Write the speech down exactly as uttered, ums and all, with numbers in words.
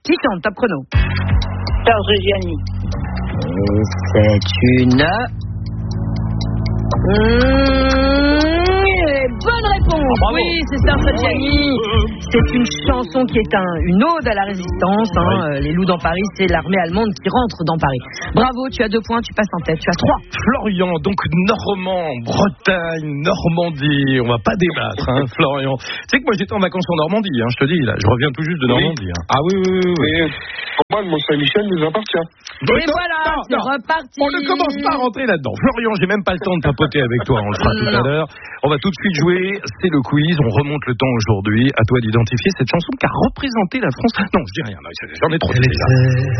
Qui chante? Top chrono. Serge Gianni. Et c'est une... Mmh, bonne réponse. Ah, oui, c'est Serge Gianni. C'est une chanson qui est un, une ode à la résistance. Hein. Oui. Euh, les loups dans Paris, c'est l'armée allemande qui rentre dans Paris. Bravo, tu as deux points, tu passes en tête. Tu as trois. Florian, donc Normand, Bretagne, Normandie. On va pas débattre, hein, Florian. Tu sais que moi j'étais en vacances en Normandie, hein, je te dis, là. Je reviens tout juste de Normandie. Oui. Hein. Ah oui, oui, oui. oui. Mais pour moi, le Mont-Saint-Michel nous appartient. Et Non, voilà, non, c'est non. reparti. On ne commence pas à rentrer là-dedans. Florian, j'ai même pas le temps de papoter avec toi. On le fera tout à l'heure. On va tout de suite jouer. C'est le quiz. On remonte le temps aujourd'hui. À toi d'identifier cette chanson qui a représenté la France. Non, je dis rien. Non, j'en ai trop dit déjà.